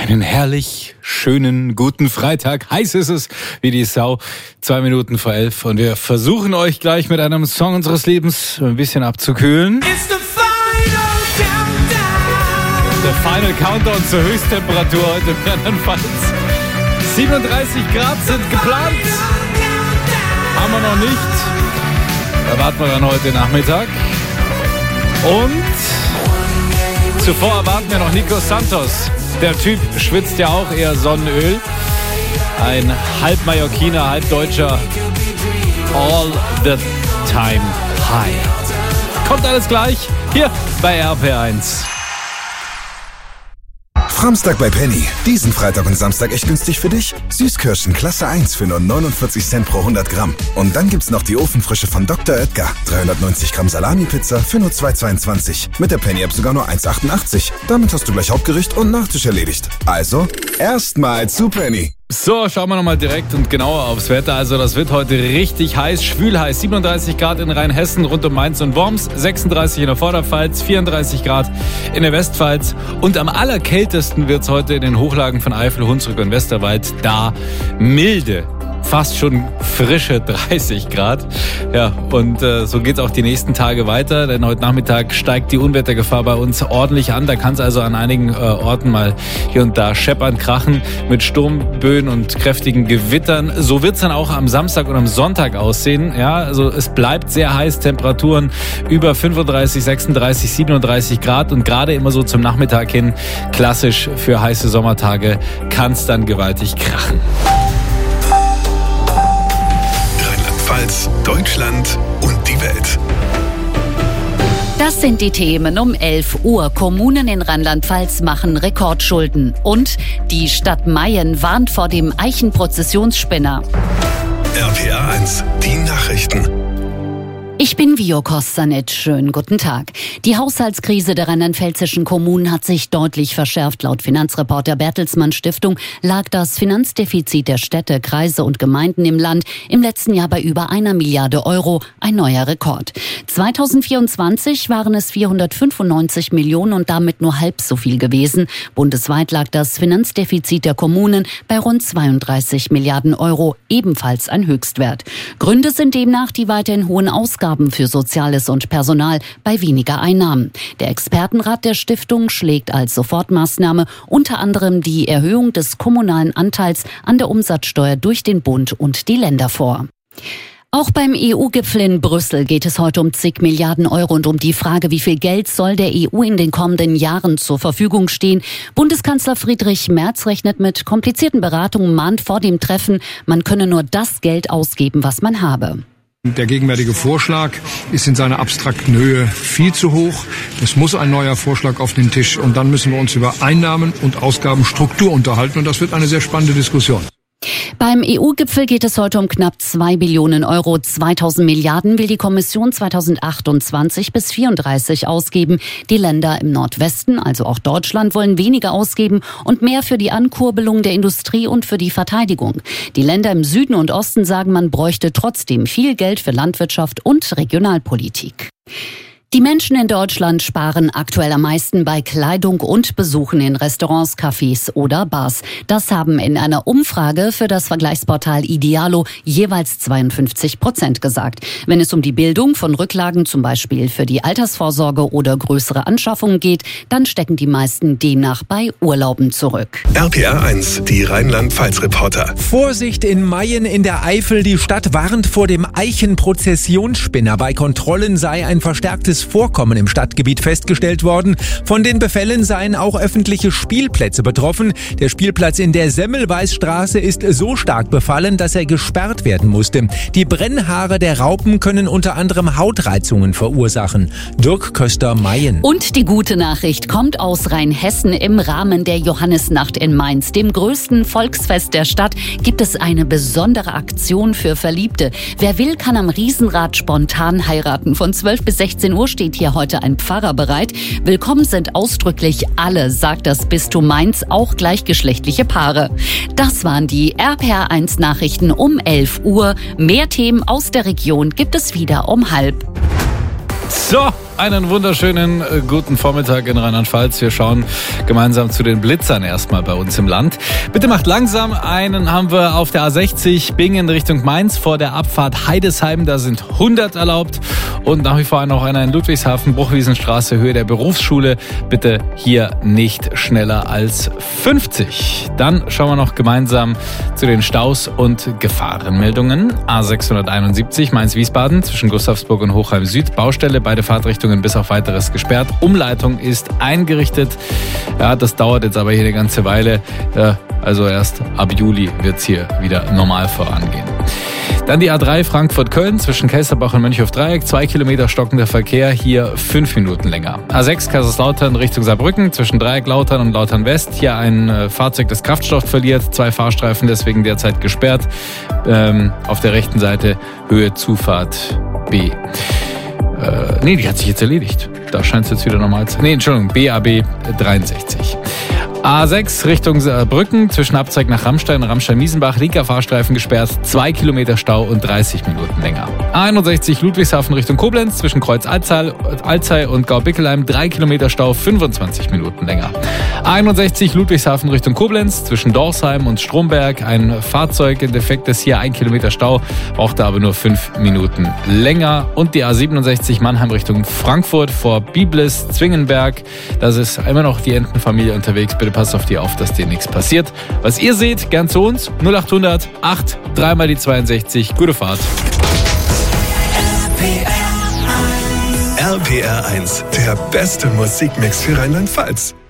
Einen herrlich schönen guten Freitag. Heiß ist es wie die Sau. 2 Minuten vor 11 und wir versuchen euch gleich mit einem Song unseres Lebens ein bisschen abzukühlen. Der Final Countdown zur Höchsttemperatur heute in Rheinland-Pfalz. 37 Grad sind geplant. Haben wir noch nicht. Erwarten wir dann heute Nachmittag. Und zuvor erwarten wir noch Nico Santos. Der Typ schwitzt ja auch eher Sonnenöl. Ein halb Mallorquiner, halb Deutscher. All the time high. Kommt alles gleich hier bei RPR1. Samstag bei Penny. Diesen Freitag und Samstag echt günstig für dich. Süßkirschen Klasse 1 für nur 49 Cent pro 100 Gramm. Und dann gibt's noch die Ofenfrische von Dr. Oetker. 390 Gramm Salami-Pizza für nur 2,22. Mit der Penny-App sogar nur 1,88. Damit hast du gleich Hauptgericht und Nachtisch erledigt. Also, erstmal zu Penny. So, schauen wir nochmal direkt und genauer aufs Wetter. Also das wird heute richtig heiß, schwül heiß. 37 Grad in Rheinhessen rund um Mainz und Worms, 36 in der Vorderpfalz, 34 Grad in der Westpfalz. Und am allerkältesten wird's heute in den Hochlagen von Eifel, Hunsrück und Westerwald. Da milde, fast schon frische 30 Grad. Ja, und so geht's auch die nächsten Tage weiter, denn heute Nachmittag steigt die Unwettergefahr bei uns ordentlich an. Da kann es also an einigen Orten mal hier und da scheppern, krachen mit Sturmböen und kräftigen Gewittern. So wird's dann auch am Samstag und am Sonntag aussehen. Ja, also es bleibt sehr heiß, Temperaturen über 35, 36, 37 Grad und gerade immer so zum Nachmittag hin, klassisch für heiße Sommertage, kann's dann gewaltig krachen. Deutschland und die Welt. Das sind die Themen um 11 Uhr. Kommunen in Rheinland-Pfalz machen Rekordschulden. Und die Stadt Mayen warnt vor dem Eichenprozessionsspinner. RPR1, die Nachrichten. Ich bin Vio Kostanic. Schönen guten Tag. Die Haushaltskrise der rheinland-pfälzischen Kommunen hat sich deutlich verschärft. Laut Finanzreporter Bertelsmann Stiftung lag das Finanzdefizit der Städte, Kreise und Gemeinden im Land im letzten Jahr bei über 1 Milliarde Euro, ein neuer Rekord. 2024 waren es 495 Millionen und damit nur halb so viel gewesen. Bundesweit lag das Finanzdefizit der Kommunen bei rund 32 Milliarden Euro, ebenfalls ein Höchstwert. Gründe sind demnach die weiterhin hohen Ausgaben für Soziales und Personal bei weniger Einnahmen. Der Expertenrat der Stiftung schlägt als Sofortmaßnahme unter anderem die Erhöhung des kommunalen Anteils an der Umsatzsteuer durch den Bund und die Länder vor. Auch beim EU-Gipfel in Brüssel geht es heute um zig Milliarden Euro und um die Frage, wie viel Geld soll der EU in den kommenden Jahren zur Verfügung stehen. Bundeskanzler Friedrich Merz rechnet mit komplizierten Beratungen, mahnt vor dem Treffen, man könne nur das Geld ausgeben, was man habe. Der gegenwärtige Vorschlag ist in seiner abstrakten Höhe viel zu hoch. Es muss ein neuer Vorschlag auf den Tisch und dann müssen wir uns über Einnahmen und Ausgabenstruktur unterhalten und das wird eine sehr spannende Diskussion. Beim EU-Gipfel geht es heute um knapp 2 Billionen Euro. 2000 Milliarden will die Kommission 2028 bis 34 ausgeben. Die Länder im Nordwesten, also auch Deutschland, wollen weniger ausgeben und mehr für die Ankurbelung der Industrie und für die Verteidigung. Die Länder im Süden und Osten sagen, man bräuchte trotzdem viel Geld für Landwirtschaft und Regionalpolitik. Die Menschen in Deutschland sparen aktuell am meisten bei Kleidung und Besuchen in Restaurants, Cafés oder Bars. Das haben in einer Umfrage für das Vergleichsportal Idealo jeweils 52% gesagt. Wenn es um die Bildung von Rücklagen, zum Beispiel für die Altersvorsorge oder größere Anschaffungen geht, dann stecken die meisten demnach bei Urlauben zurück. RPR1, die Rheinland-Pfalz-Reporter. Vorsicht in Mayen in der Eifel. Die Stadt warnt vor dem Eichenprozessionsspinner. Bei Kontrollen sei ein verstärktes Vorkommen im Stadtgebiet festgestellt worden. Von den Befällen seien auch öffentliche Spielplätze betroffen. Der Spielplatz in der Semmelweisstraße ist so stark befallen, dass er gesperrt werden musste. Die Brennhaare der Raupen können unter anderem Hautreizungen verursachen. Dirk Köster, Mayen. Und die gute Nachricht kommt aus Rheinhessen. Im Rahmen der Johannisnacht in Mainz, dem größten Volksfest der Stadt, gibt es eine besondere Aktion für Verliebte. Wer will, kann am Riesenrad spontan heiraten. Von 12 bis 16 Uhr steht hier heute ein Pfarrer bereit. Willkommen sind ausdrücklich alle, sagt das Bistum Mainz, auch gleichgeschlechtliche Paare. Das waren die RPR1 Nachrichten um 11 Uhr. Mehr Themen aus der Region gibt es wieder um 12:30. So, einen wunderschönen guten Vormittag in Rheinland-Pfalz. Wir schauen gemeinsam zu den Blitzern erstmal bei uns im Land. Bitte macht langsam. Einen haben wir auf der A60 Bingen Richtung Mainz vor der Abfahrt Heidesheim. Da sind 100 erlaubt. Und nach wie vor noch einer in Ludwigshafen, Bruchwiesenstraße, Höhe der Berufsschule. Bitte hier nicht schneller als 50. Dann schauen wir noch gemeinsam zu den Staus und Gefahrenmeldungen. A671 Mainz-Wiesbaden zwischen Gustavsburg und Hochheim Süd. Baustelle, beide Fahrtrichtungen bis auf weiteres gesperrt. Umleitung ist eingerichtet. Ja, das dauert jetzt aber hier eine ganze Weile. Also erst ab Juli wird es hier wieder normal vorangehen. Dann die A3 Frankfurt-Köln zwischen Kelsterbach und Mönchhof-Dreieck. 2 Kilometer stockender Verkehr, hier 5 Minuten länger. A6 Kaiserslautern Richtung Saarbrücken zwischen Dreieck-Lautern und Lautern-West. Hier ein Fahrzeug, das Kraftstoff verliert. 2 Fahrstreifen deswegen derzeit gesperrt. Auf der rechten Seite Höhe Zufahrt B. Die hat sich jetzt erledigt. Da scheint es jetzt wieder normal zu sein. BAB 63. A6 Richtung Brücken zwischen Abzweig nach Rammstein und Rammstein-Miesenbach. Linker Fahrstreifen gesperrt, 2 Kilometer Stau und 30 Minuten länger. A61 Ludwigshafen Richtung Koblenz zwischen Kreuz Alzey und Gau-Bickelheim. 3 Kilometer Stau, 25 Minuten länger. A61 Ludwigshafen Richtung Koblenz zwischen Dorsheim und Stromberg. Ein Fahrzeug in defektes hier 1 Kilometer Stau, brauchte aber nur 5 Minuten länger. Und die A67 Mannheim Richtung Frankfurt vor Biblis Zwingenberg. Das ist immer noch die Entenfamilie unterwegs. Bitte passt auf die auf, dass dir nichts passiert. Was ihr seht, gern zu uns. 0800 8 3 mal die 62. Gute Fahrt. RPR 1, der beste Musikmix für Rheinland-Pfalz.